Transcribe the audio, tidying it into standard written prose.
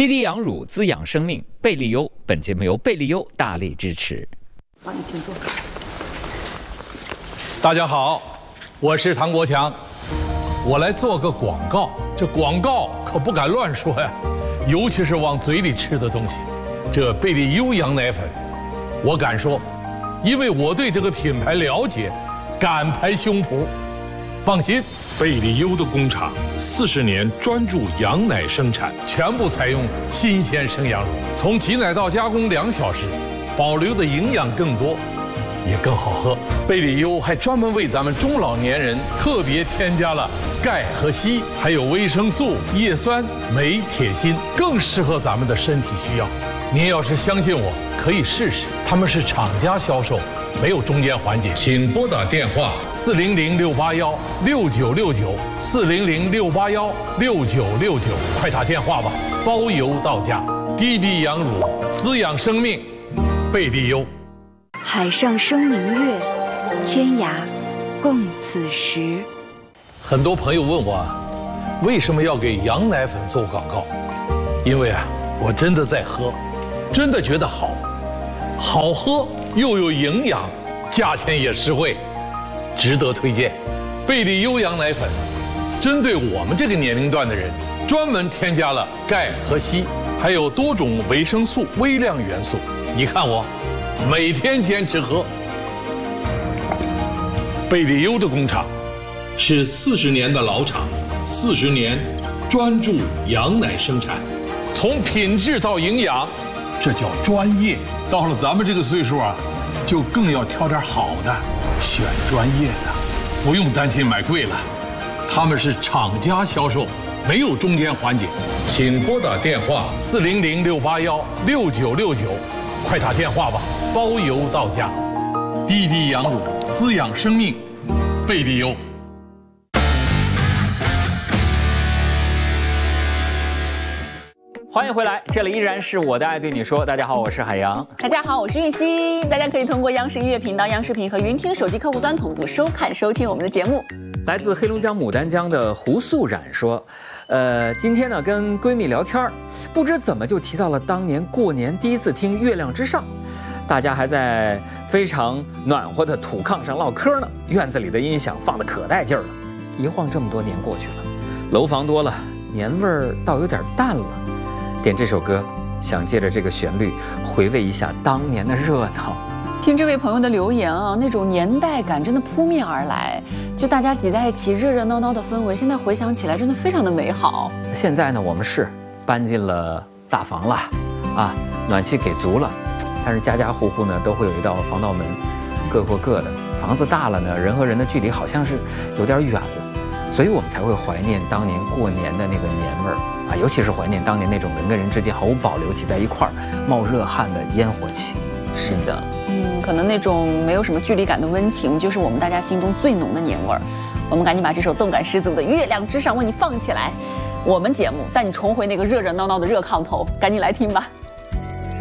滴滴养乳滋养生命，贝利优。本节目由贝利优大力支持。 好，你请坐。 大家好，我是唐国强，我来做个广告。这广告可不敢乱说呀，尤其是往嘴里吃的东西。这贝利优羊奶粉，我敢说，因为我对这个品牌了解，敢拍胸脯。放心， 贝利优的工厂40年专注羊奶生产， 全部采用新鲜生羊乳，从挤奶到加工2小时，保留的营养更多，也更好喝。贝利优还专门为咱们中老年人特别添加了钙和硒，还有维生素、叶酸、镁、铁、锌，更适合咱们的身体需要。您要是相信我，可以试试。他们是厂家销售，没有中间环节。 请拨打电话 400-681-6969，400-681-6969，快打电话吧，包邮到家。滴滴养乳，滋养生命，贝利优。 海上生明月，天涯共此时。 很多朋友问我，为什么要给羊奶粉做广告？因为我真的在喝，真的觉得好喝又有营养，价钱也实惠，值得推荐。贝利优羊奶粉针对我们这个年龄段的人，专门添加了钙和硒，还有多种维生素、微量元素。你看我每天坚持喝。贝利优的工厂是40年的老厂，40年专注羊奶生产， 从品质到营养，这叫专业。到了咱们这个岁数就更要挑点好的，选专业的，不用担心买贵了。他们是厂家销售，没有中间环节。 请拨打电话 400-681-6969，快打电话吧，包邮到家。滴滴养乳，滋养生命，贝利优。 欢迎回来，这里依然是我的爱对你说。大家好，我是海洋。 大家好，我是玉溪。大家可以通过央视音乐频道、央视频和云听手机客户端同步收看、收听我们的节目。 来自黑龙江牡丹江的胡素冉说，今天呢跟闺蜜聊天，不知怎么就提到了当年过年第一次听《月亮之上》，大家还在非常暖和的土炕上唠嗑呢，院子里的音响放得可带劲儿了。一晃这么多年过去了，楼房多了，年味儿倒有点淡了。点这首歌，想借着这个旋律回味一下当年的热闹。 听这位朋友的留言那种年代感真的扑面而来，就大家挤在一起热热闹闹的氛围，现在回想起来真的非常的美好。 现在呢，我们是搬进了大房了，暖气给足了，但是家家户户呢都会有一道防盗门，各过各的。房子大了呢，人和人的距离好像是有点远了，所以我们才会怀念当年过年的那个年味儿尤其是怀念当年那种人跟人之间毫无保留挤在一块儿冒热汗的烟火气。是的， 可能那种没有什么距离感的温情，就是我们大家心中最浓的年味儿。我们赶紧把这首动感十足的《月亮之上》为你放起来，我们节目带你重回那个热热闹闹的热炕头，赶紧来听吧。